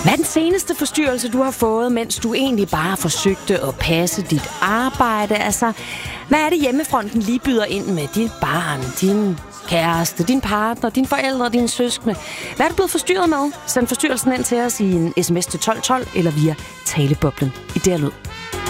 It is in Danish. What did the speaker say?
Hvad er den seneste forstyrrelse, du har fået, mens du egentlig bare forsøgte at passe dit arbejde? Altså, hvad er det hjemmefronten lige byder ind med? Dit barn, din kæreste, din partner, dine forældre, dine søskende. Hvad er du blevet forstyrret med? Send forstyrrelsen ind til os i en sms til 1212 eller via taleboblen i der lyd.